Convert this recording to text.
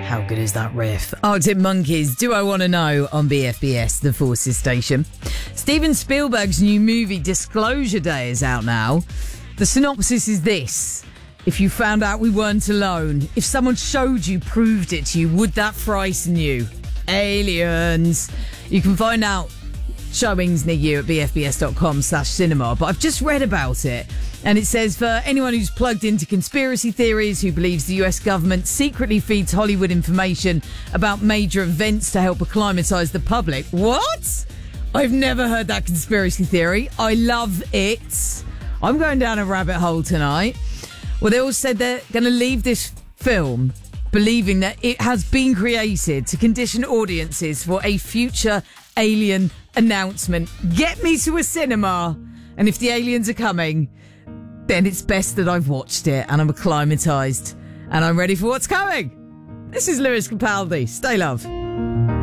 How good is that riff? Arctic Monkeys, Do I Want to Know on BFBS, the Forces station. Steven Spielberg's new movie Disclosure Day is out now. The synopsis is this. If you found out we weren't alone, if someone showed you, proved it to you, would that frighten you? Aliens. You can find out showings near you at bfbs.com/cinema, but I've just read about it. And it says, for anyone who's plugged into conspiracy theories, who believes the US government secretly feeds Hollywood information about major events to help acclimatise the public. What? I've never heard that conspiracy theory. I love it. I'm going down a rabbit hole tonight. Well, they all said they're going to leave this film believing that it has been created to condition audiences for a future alien announcement. Get me to a cinema. And if the aliens are coming, then it's best that I've watched it and I'm acclimatised and I'm ready for what's coming. This is Lewis Capaldi. Stay love.